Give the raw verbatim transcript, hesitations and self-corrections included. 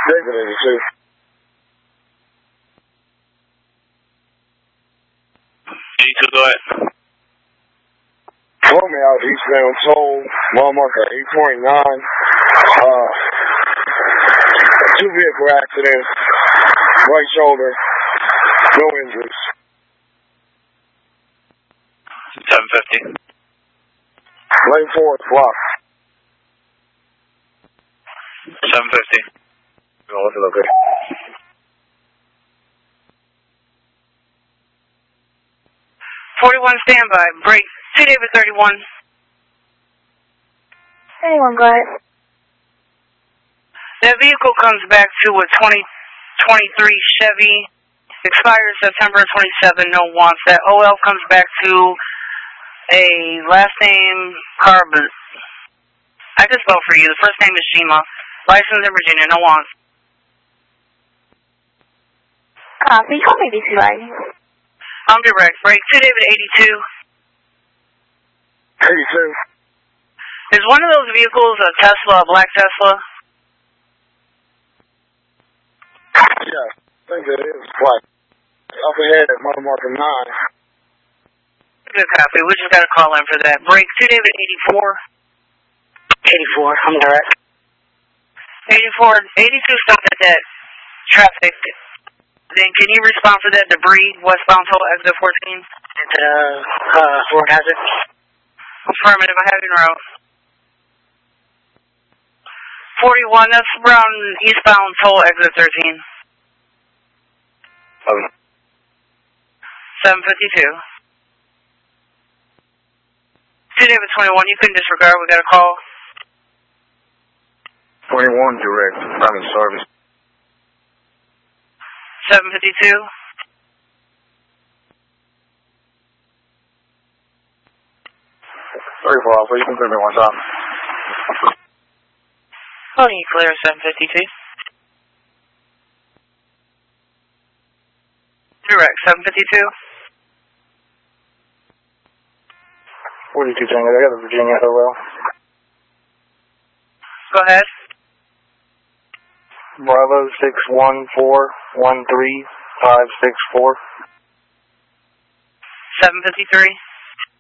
David eighty-two. eighty-two, go ahead. Float me out eastbound toll, mile marker eight point nine. Uh, two vehicle accident, right shoulder, no injuries. seven fifty. Lane four is blocked. seven fifty. No, it's okay. forty-one standby, break. two David thirty-one. thirty-one, go ahead. That vehicle comes back to a twenty twenty-three Chevy, expires September twenty-seventh, no wants. That O L comes back to a last name Carbon. I can spell for you. The first name is Shima. License in Virginia, no wants. Copy, call me D C line. I'm direct. Break. two David eighty-two. eighty-two. Is one of those vehicles a Tesla, a black Tesla? Yeah, I think it is black. Up ahead at mile marker nine. Good copy. We just got to call in for that. Break. two David eighty-four. eighty-four, I'm direct. eighty-four. eighty-two stopped at that traffic. Then can you respond for that debris, westbound toll exit fourteen? Into the uh, road hazard. Affirmative, I have you in route. forty-one, that's around eastbound toll exit thirteen. Okay. seven fifty-two. two David twenty-one, you can disregard, we got a call. twenty-one direct, I'm in service. seven fifty-two. thirty-four Alpha, you can clear me one time. Oh, you clear seven fifty-two. Direct, seven fifty-two. forty-two Tango, I got the Virginia O L. Go ahead. Bravo six one four one three five six four. seven fifty-three.